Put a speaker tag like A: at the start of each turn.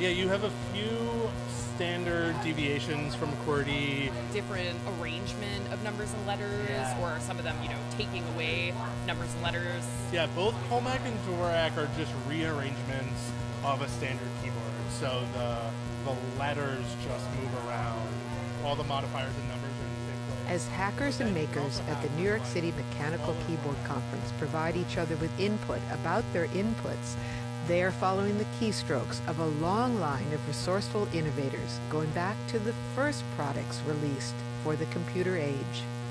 A: Yeah, you have a few standard deviations from QWERTY.
B: Different arrangement of numbers and letters, or some of them, taking away numbers and letters.
A: Yeah, both Comac and Dvorak are just rearrangements of a standard keyboard. So the letters just move around. All the modifiers and numbers are in the same place.
C: As hackers and makers at the New York City Mechanical Keyboard Conference provide each other with input about their inputs, they are following the keystrokes of a long line of resourceful innovators going back to the first products released for the computer age.